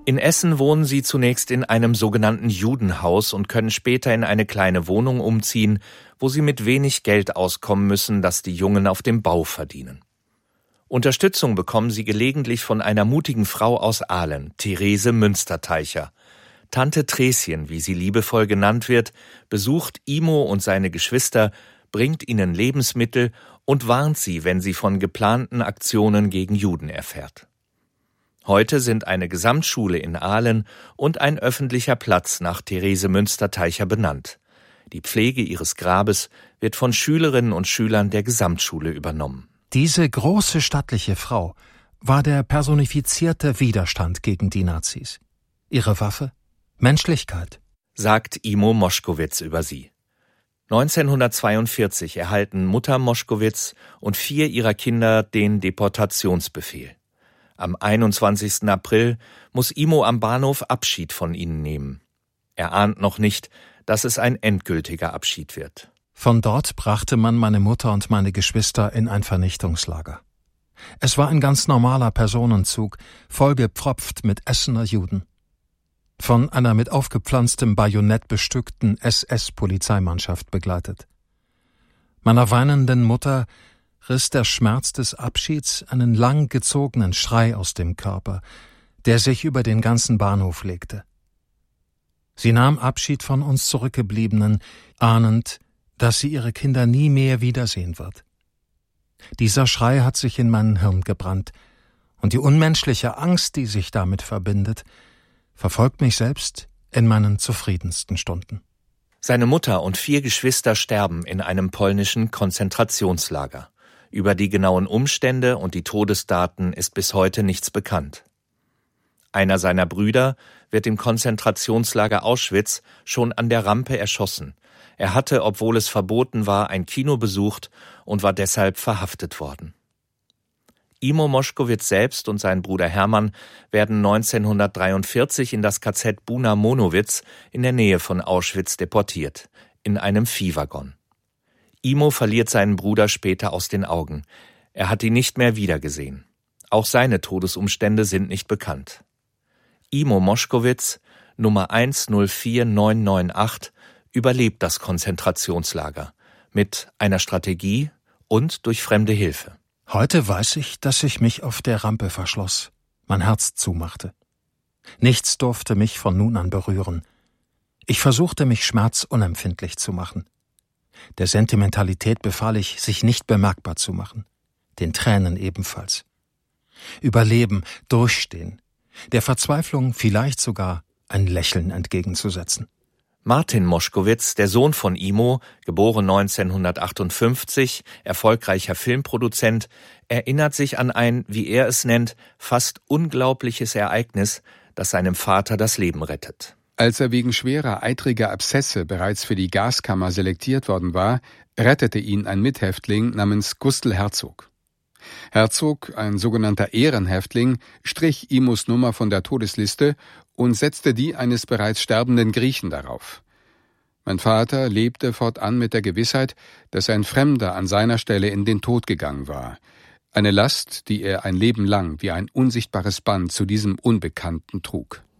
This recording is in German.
In Essen wohnen sie zunächst in einem sogenannten Judenhaus und können später in eine kleine Wohnung umziehen, wo sie mit wenig Geld auskommen müssen, das die Jungen auf dem Bau verdienen. Unterstützung bekommen sie gelegentlich von einer mutigen Frau aus Ahlen, Therese Münsterteicher. Tante Träschen, wie sie liebevoll genannt wird, besucht Imo und seine Geschwister, bringt ihnen Lebensmittel und warnt sie, wenn sie von geplanten Aktionen gegen Juden erfährt. Heute sind eine Gesamtschule in Ahlen und ein öffentlicher Platz nach Therese Münsterteicher benannt. Die Pflege ihres Grabes wird von Schülerinnen und Schülern der Gesamtschule übernommen. Diese große stattliche Frau war der personifizierte Widerstand gegen die Nazis. Ihre Waffe? Menschlichkeit, sagt Imo Moschkowitz über sie. 1942 erhalten Mutter Moschkowitz und 4 ihrer Kinder den Deportationsbefehl. Am 21. April muss Imo am Bahnhof Abschied von ihnen nehmen. Er ahnt noch nicht, dass es ein endgültiger Abschied wird. Von dort brachte man meine Mutter und meine Geschwister in ein Vernichtungslager. Es war ein ganz normaler Personenzug, vollgepfropft mit Essener Juden. Von einer mit aufgepflanztem Bajonett bestückten SS-Polizeimannschaft begleitet. Meiner weinenden Mutter riss der Schmerz des Abschieds einen lang gezogenen Schrei aus dem Körper, der sich über den ganzen Bahnhof legte. Sie nahm Abschied von uns Zurückgebliebenen, ahnend, dass sie ihre Kinder nie mehr wiedersehen wird. Dieser Schrei hat sich in mein Hirn gebrannt, und die unmenschliche Angst, die sich damit verbindet, verfolgt mich selbst in meinen zufriedensten Stunden. Seine Mutter und 4 Geschwister sterben in einem polnischen Konzentrationslager. Über die genauen Umstände und die Todesdaten ist bis heute nichts bekannt. Einer seiner Brüder wird im Konzentrationslager Auschwitz schon an der Rampe erschossen. Er hatte, obwohl es verboten war, ein Kino besucht und war deshalb verhaftet worden. Imo Moschkowitz selbst und sein Bruder Hermann werden 1943 in das KZ Buna Monowitz in der Nähe von Auschwitz deportiert, in einem Viehwaggon. Imo verliert seinen Bruder später aus den Augen. Er hat ihn nicht mehr wiedergesehen. Auch seine Todesumstände sind nicht bekannt. Imo Moschkowitz, Nummer 104998, überlebt das Konzentrationslager mit einer Strategie und durch fremde Hilfe. Heute weiß ich, dass ich mich auf der Rampe verschloss, mein Herz zumachte. Nichts durfte mich von nun an berühren. Ich versuchte, mich schmerzunempfindlich zu machen. Der Sentimentalität befahl ich, sich nicht bemerkbar zu machen. Den Tränen ebenfalls. Überleben, durchstehen. Der Verzweiflung vielleicht sogar ein Lächeln entgegenzusetzen. Martin Moschkowitz, der Sohn von Imo, geboren 1958, erfolgreicher Filmproduzent, erinnert sich an ein, wie er es nennt, fast unglaubliches Ereignis, das seinem Vater das Leben rettet. Als er wegen schwerer eitriger Abszesse bereits für die Gaskammer selektiert worden war, rettete ihn ein Mithäftling namens Gustl Herzog. Herzog, ein sogenannter Ehrenhäftling, strich Imos Nummer von der Todesliste und setzte die eines bereits sterbenden Griechen darauf. Mein Vater lebte fortan mit der Gewissheit, dass ein Fremder an seiner Stelle in den Tod gegangen war. Eine Last, die er ein Leben lang wie ein unsichtbares Band zu diesem Unbekannten trug.